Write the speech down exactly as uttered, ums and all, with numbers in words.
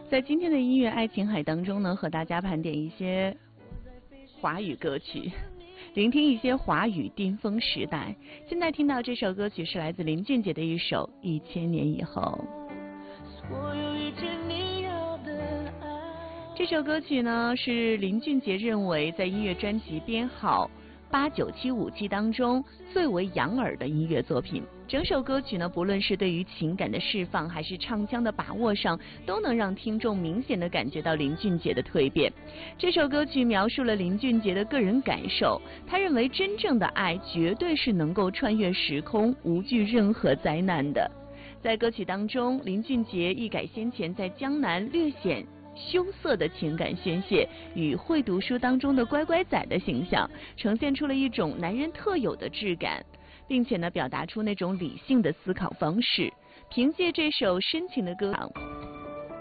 在今天的音乐爱琴海当中呢，和大家盘点一些华语歌曲，聆听一些华语巅峰时代。现在听到这首歌曲是来自林俊杰的一首《一千年以后》。这首歌曲呢，是林俊杰认为在音乐专辑编号八九七五七当中最为养耳的音乐作品。整首歌曲呢，不论是对于情感的释放，还是唱腔的把握上，都能让听众明显的感觉到林俊杰的蜕变。这首歌曲描述了林俊杰的个人感受，他认为真正的爱绝对是能够穿越时空，无惧任何灾难的。在歌曲当中，林俊杰一改先前在江南略显羞涩的情感宣泄与会读书当中的乖乖仔的形象，呈现出了一种男人特有的质感，并且呢，表达出那种理性的思考方式。凭借这首深情的歌，